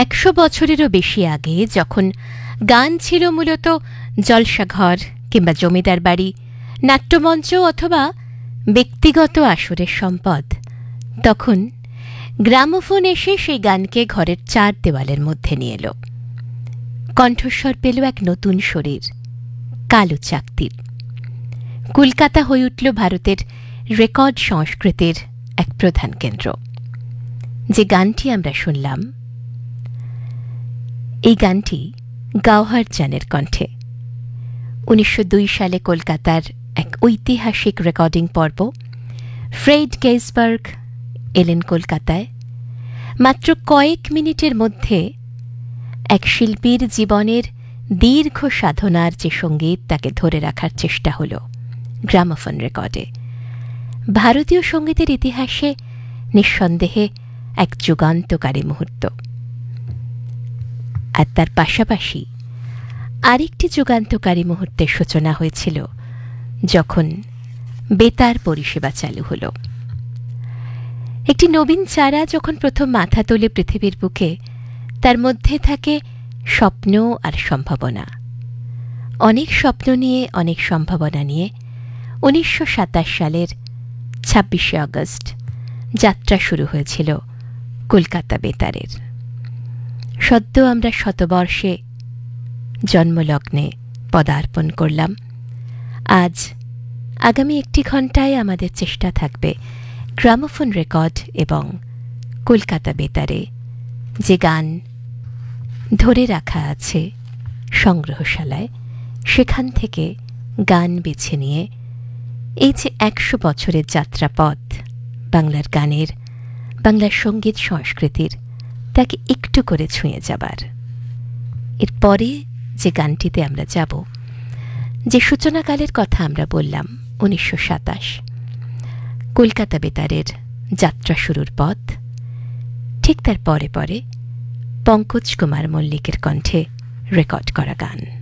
100 বছরেরও বেশি আগে যখন গান ছিল মূলত জলসাঘর কিংবা জমিদার বাড়ি, নাট্যমঞ্চ অথবা ব্যক্তিগত আসরের সম্পদ, তখন গ্রামোফোন এসে সেই গানকে ঘরের চার দেওয়ালের মধ্যে নিয়ে এলো। কণ্ঠস্বর পেল এক নতুন শরীর, কালো চাকতির। কলকাতা হয়ে উঠল ভারতের রেকর্ড সংস্কৃতির এক প্রধান কেন্দ্র। যে গানটি আমরা শুনলাম, এই গানটি গওহর জানের কণ্ঠে 1902 সালে কলকাতার এক ঐতিহাসিক রেকর্ডিং পর্ব। ফ্রেড গেইসবার্গ এলেন কলকাতায়। মাত্র কয়েক মিনিটের মধ্যে এক শিল্পীর জীবনের দীর্ঘ সাধনার যে সঙ্গীত, তাকে ধরে রাখার চেষ্টা হল গ্রামোফোন রেকর্ডে। ভারতীয় সঙ্গীতের ইতিহাসে নিঃসন্দেহে এক যুগান্তকারী মুহূর্ত। আর তার পাশাপাশি আরেকটি যুগান্তকারী মুহূর্তের সূচনা হয়েছিল যখন বেতার পরিষেবা চালু হল। একটি নবীন চারা যখন প্রথম মাথা তোলে পৃথিবীর বুকে, তার মধ্যে থাকে স্বপ্ন আর সম্ভাবনা। অনেক স্বপ্ন নিয়ে, অনেক সম্ভাবনা নিয়ে 1927 সালের 26শে আগস্ট যাত্রা শুরু হয়েছিল কলকাতা বেতারের। সদ্য আমরা শতবর্ষে জন্মলগ্নে পদার্পণ করলাম। আজ আগামী 1 ঘণ্টায় আমাদের চেষ্টা থাকবে গ্রামোফোন রেকর্ড এবং কলকাতা বেতারে যে গান ধরে রাখা আছে সংগ্রহশালায়, সেখান থেকে গান বেছে নিয়ে এই যে 100 বছরের যাত্রাপথ বাংলার গানের, বাংলার সঙ্গীত সংস্কৃতির, তাকে একটু করে ছুঁয়ে যাবার। এরপরে যে গানটিতে আমরা যাব, যে সূচনাকালের কথা আমরা বললাম 1927, কলকাতা বেতারের যাত্রা শুরুর পথ, ঠিক তার পরে পরে পঙ্কজ কুমার মল্লিকের কণ্ঠে রেকর্ড করা গান।